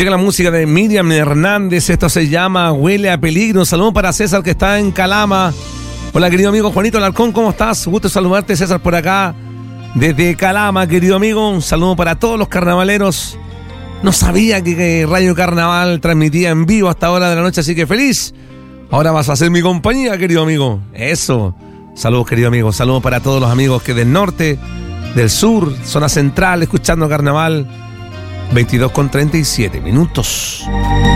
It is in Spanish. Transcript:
Llega la música de Miriam Hernández. Esto se llama Huele a Peligro. Un saludo para César, que está en Calama. Hola, querido amigo Juanito Alarcón, ¿cómo estás? Gusto saludarte, César, por acá desde Calama, querido amigo. Un saludo para todos los carnavaleros. No sabía que Radio Carnaval transmitía en vivo hasta hora de la noche, así que feliz. Ahora vas a ser mi compañía, querido amigo. Eso. Saludos, querido amigo. Saludos para todos los amigos que del norte, del sur, zona central, escuchando Carnaval. 22:37 minutos.